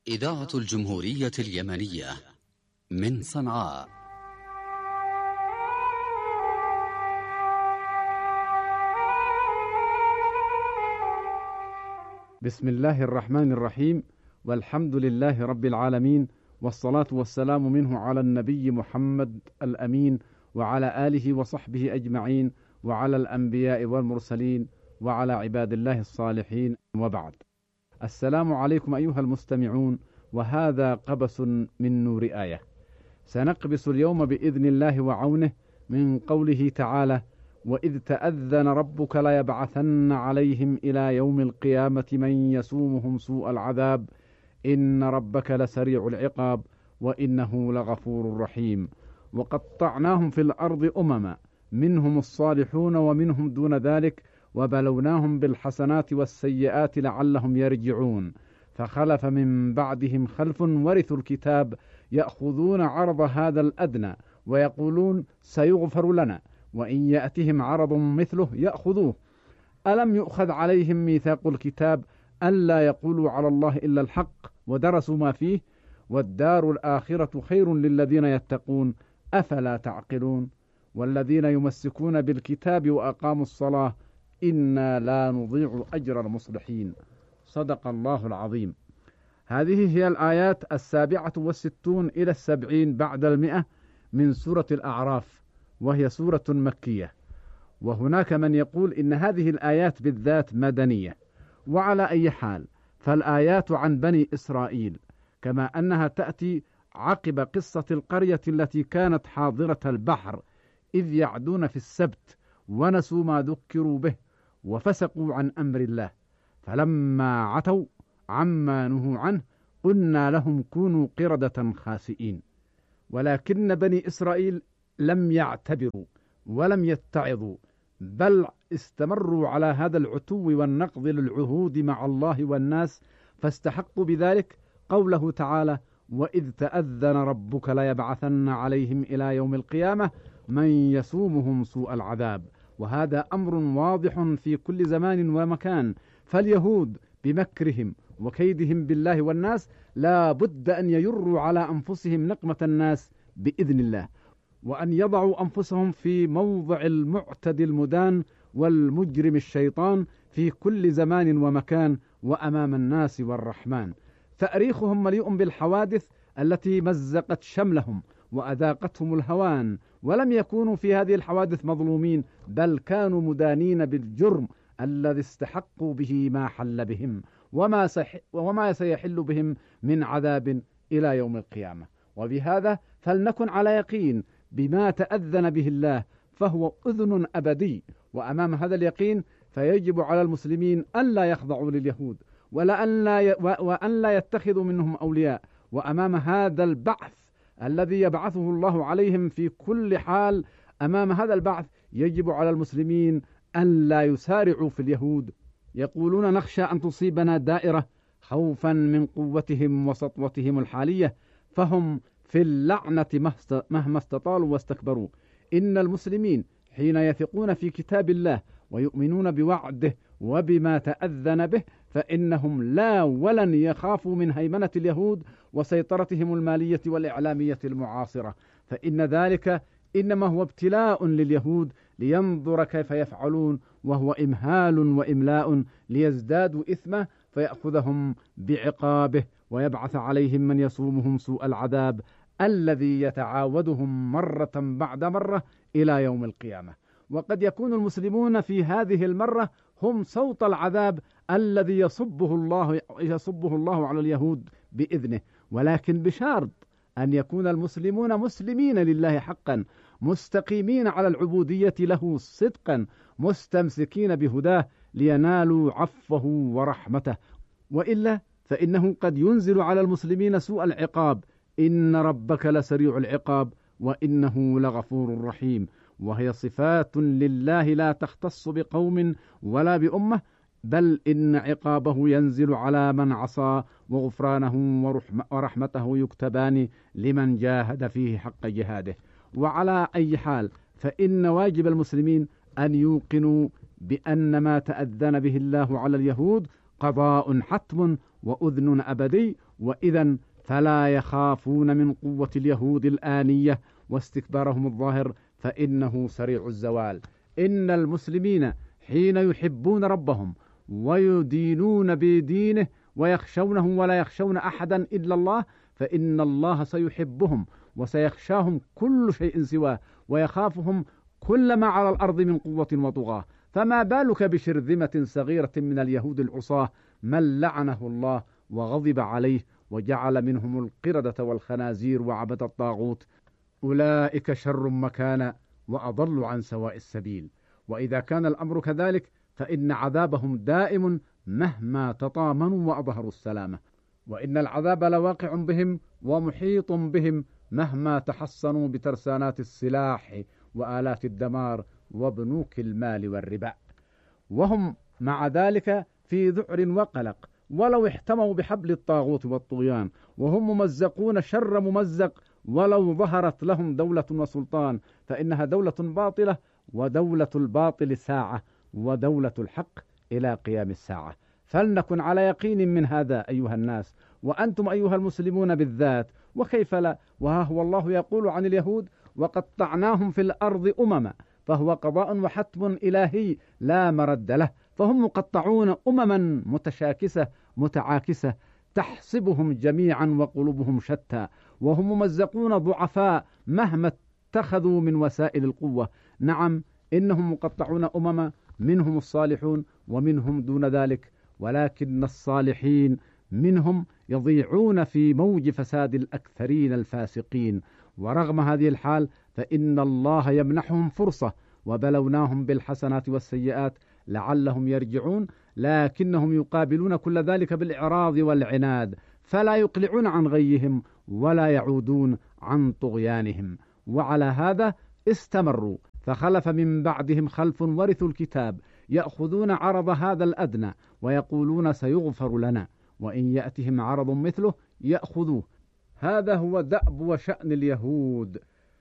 إذاعة الجمهورية اليمنية من صنعاء. بسم الله الرحمن الرحيم، والحمد لله رب العالمين، والصلاة والسلام منه على النبي محمد الأمين، وعلى آله وصحبه أجمعين، وعلى الأنبياء والمرسلين، وعلى عباد الله الصالحين، وبعد. السلام عليكم أيها المستمعون، وهذا قبس من نور آية. سنقبس اليوم بإذن الله وعونه من قوله تعالى: وإذ تأذن ربك ليبعثن عليهم إلى يوم القيامة من يسومهم سوء العذاب إن ربك لسريع العقاب وإنه لغفور رحيم. وقطعناهم في الأرض أمما منهم الصالحون ومنهم دون ذلك وبلوناهم بالحسنات والسيئات لعلهم يرجعون. فخلف من بعدهم خلف ورثوا الكتاب يأخذون عرض هذا الأدنى ويقولون سيغفر لنا، وإن يأتهم عرض مثله يأخذوه. ألم يؤخذ عليهم ميثاق الكتاب ألا يقولوا على الله إلا الحق ودرسوا ما فيه، والدار الآخرة خير للذين يتقون أفلا تعقلون. والذين يمسكون بالكتاب وأقاموا الصلاة إنا لا نضيع أجر المصلحين. صدق الله العظيم. هذه هي الآيات 67 إلى 70 بعد 100 من سورة الأعراف، وهي سورة مكية. وهناك من يقول إن هذه الآيات بالذات مدنية، وعلى أي حال فالآيات عن بني إسرائيل، كما أنها تأتي عقب قصة القرية التي كانت حاضرة البحر إذ يعدون في السبت ونسوا ما ذكروا به وفسقوا عن أمر الله، فلما عتوا عما نهوا عنه قلنا لهم كونوا قردة خاسئين. ولكن بني إسرائيل لم يعتبروا ولم يتعظوا، بل استمروا على هذا العتو والنقض للعهود مع الله والناس، فاستحقوا بذلك قوله تعالى: وإذ تأذن ربك ليبعثن عليهم إلى يوم القيامة من يسومهم سوء العذاب. وهذا أمر واضح في كل زمان ومكان، فاليهود بمكرهم وكيدهم بالله والناس لا بد أن يجروا على أنفسهم نقمة الناس بإذن الله، وأن يضعوا أنفسهم في موضع المعتدي المدان والمجرم الشيطان في كل زمان ومكان وأمام الناس والرحمن. تاريخهم مليء بالحوادث التي مزقت شملهم وأذاقتهم الهوان، ولم يكونوا في هذه الحوادث مظلومين، بل كانوا مدانين بالجرم الذي استحقوا به ما حل بهم وما سيحل بهم من عذاب إلى يوم القيامة. وبهذا فلنكن على يقين بما تأذن به الله، فهو أذن أبدي. وأمام هذا اليقين فيجب على المسلمين ألا يخضعوا لليهود وأن لا يتخذوا منهم أولياء. وأمام هذا البعث الذي يبعثه الله عليهم في كل حال، أمام هذا البعث يجب على المسلمين أن لا يسارعوا في اليهود. يقولون نخشى أن تصيبنا دائرة خوفا من قوتهم وسطوتهم الحالية، فهم في اللعنة مهما استطالوا واستكبروا. إن المسلمين حين يثقون في كتاب الله ويؤمنون بوعده وبما تأذن به، فإنهم لا ولن يخافوا من هيمنة اليهود وسيطرتهم المالية والإعلامية المعاصرة، فإن ذلك إنما هو ابتلاء لليهود لينظر كيف يفعلون، وهو إمهال وإملاء ليزدادوا إثما فيأخذهم بعقابه ويبعث عليهم من يسومهم سوء العذاب الذي يتعاودهم مرة بعد مرة إلى يوم القيامة. وقد يكون المسلمون في هذه المرة هم صوت العذاب الذي يصبه الله على اليهود بإذنه، ولكن بشرط أن يكون المسلمون مسلمين لله حقا، مستقيمين على العبودية له صدقا، مستمسكين بهداه لينالوا عفوه ورحمته. وإلا فإنه قد ينزل على المسلمين سوء العقاب. إن ربك لسريع العقاب وإنه لغفور رحيم. وهي صفات لله لا تختص بقوم ولا بأمة، بل إن عقابه ينزل على من عصى، وغفرانه ورحمته يكتبان لمن جاهد فيه حق جهاده. وعلى أي حال فإن واجب المسلمين أن يوقنوا بأن ما تأذن به الله على اليهود قضاء حتم وأذن أبدي، وإذا فلا يخافون من قوة اليهود الآنية واستكبارهم الظاهر، فإنه سريع الزوال. إن المسلمين حين يحبون ربهم ويدينون بدينه ويخشونه ولا يخشون أحدا إلا الله، فإن الله سيحبهم وسيخشاهم كل شيء سواه، ويخافهم كل ما على الأرض من قوة وطغاة. فما بالك بشرذمة صغيرة من اليهود العصاة من لعنه الله وغضب عليه وجعل منهم القردة والخنازير وعبد الطاغوت، أولئك شر مكانا وأضل عن سواء السبيل. وإذا كان الأمر كذلك فإن عذابهم دائم مهما تطامنوا وأظهروا السلامة، وإن العذاب لواقع بهم ومحيط بهم مهما تحصنوا بترسانات السلاح وآلات الدمار وبنوك المال والربا، وهم مع ذلك في ذعر وقلق ولو احتموا بحبل الطاغوت والطغيان، وهم ممزقون شر ممزق ولو ظهرت لهم دولة وسلطان، فإنها دولة باطلة، ودولة الباطل ساعة، ودولة الحق إلى قيام الساعة. فلنكن على يقين من هذا أيها الناس، وأنتم أيها المسلمون بالذات، وكيف لا؟ وها هو الله يقول عن اليهود: وقطعناهم في الأرض أمما، فهو قضاء وحتم إلهي لا مرد له، فهم مقطعون أمما متشاكسة متعاكسة، تحسبهم جميعا وقلوبهم شتى، وهم ممزقون ضعفاء مهما اتخذوا من وسائل القوة. نعم، إنهم مقطعون أمما، منهم الصالحون ومنهم دون ذلك، ولكن الصالحين منهم يضيعون في موج فساد الأكثرين الفاسقين. ورغم هذه الحال فإن الله يمنحهم فرصة، وبلوناهم بالحسنات والسيئات لعلهم يرجعون، لكنهم يقابلون كل ذلك بالإعراض والعناد، فلا يقلعون عن غيهم ولا يعودون عن طغيانهم. وعلى هذا استمروا، فخلف من بعدهم خلف ورثوا الكتاب يأخذون عرض هذا الأدنى ويقولون سيغفر لنا، وإن يأتهم عرض مثله يأخذوه. هذا هو دأب وشأن اليهود.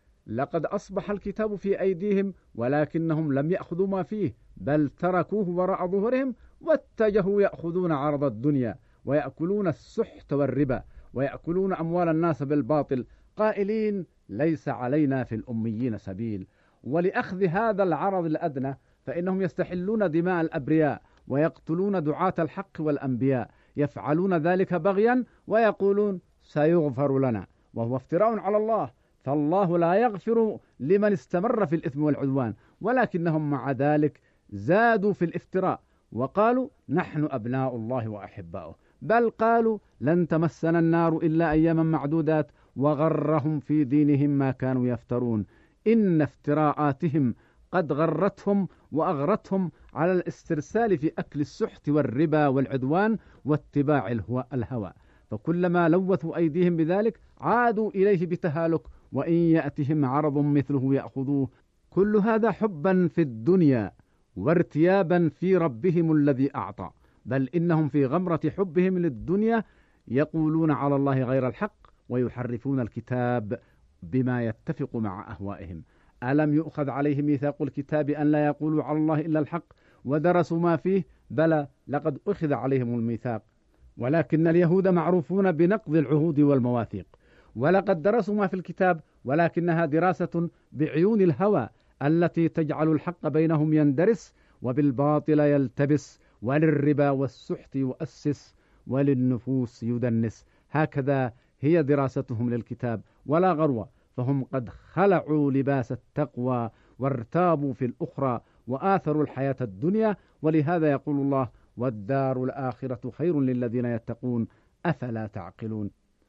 لقد أصبح الكتاب في أيديهم ولكنهم لم يأخذوا ما فيه، بل تركوه وراء ظهورهم واتجهوا يأخذون عرض الدنيا، ويأكلون السحت والربا، ويأكلون أموال الناس بالباطل، قائلين ليس علينا في الأميين سبيل. ولأخذ هذا العرض الأدنى فإنهم يستحلون دماء الأبرياء ويقتلون دعاة الحق والأنبياء، يفعلون ذلك بغيا ويقولون سيغفر لنا، وهو افتراء على الله، فالله لا يغفر لمن استمر في الإثم والعدوان، ولكنهم مع ذلك زادوا في الافتراء وقالوا نحن أبناء الله وأحباؤه، بل قالوا لن تمسنا النار إلا أياما معدودات، وغرهم في دينهم ما كانوا يفترون. إن افتراءاتهم قد غرتهم وأغرتهم على الاسترسال في أكل السحت والربا والعدوان واتباع الهوى، فكلما لوثوا أيديهم بذلك عادوا إليه بتهالك، وإن يأتهم عرض مثله يأخذوه. كل هذا حبا في الدنيا وارتيابا في ربهم الذي أعطى، بل إنهم في غمرة حبهم للدنيا يقولون على الله غير الحق، ويحرفون الكتاب بما يتفق مع أهوائهم. ألم يؤخذ عليهم ميثاق الكتاب أن لا يقولوا على الله إلا الحق ودرسوا ما فيه؟ بلى، لقد أخذ عليهم الميثاق، ولكن اليهود معروفون بنقض العهود والمواثيق، ولقد درسوا ما في الكتاب، ولكنها دراسة بعيون الهوى التي تجعل الحق بينهم يندرس وبالباطل يلتبس، وللربا والسحت يؤسس وللنفوس يدنس. هكذا هي دراستهم للكتاب ولا غرو، فهم قد خلعوا لباس التقوى وارتابوا في الأخرى وآثروا الحياة الدنيا. ولهذا يقول الله والدار الآخرة خير للذين يتقون أفلا تعقلون.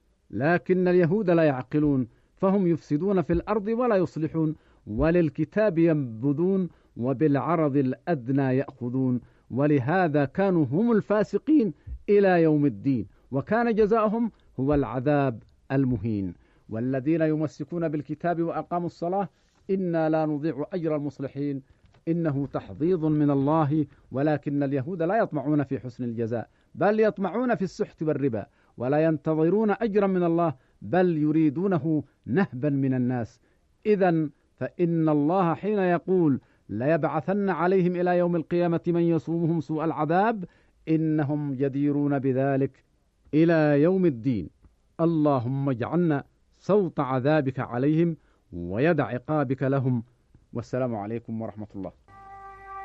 لكن اليهود لا يعقلون، فهم يفسدون في الأرض ولا يصلحون، وللكتاب ينبذون وبالعرض الأدنى يأخذون، ولهذا كانوا هم الفاسقين إلى يوم الدين، وكان جزاؤهم هو العذاب المهين. والذين يمسكون بالكتاب وأقاموا الصلاة إنا لا نضيع أجر المصلحين، إنه تحضيض من الله، ولكن اليهود لا يطمعون في حسن الجزاء، بل يطمعون في السحت والربا، ولا ينتظرون أجرا من الله، بل يريدونه نهبا من الناس. إذن فإن الله حين يقول ليبعثن عليهم إلى يوم القيامة من يصومهم سوء العذاب، إنهم جديرون بذلك إلى يوم الدين. اللهم اجعلنا صوت عذابك عليهم ويد عقابك لهم. والسلام عليكم ورحمة الله.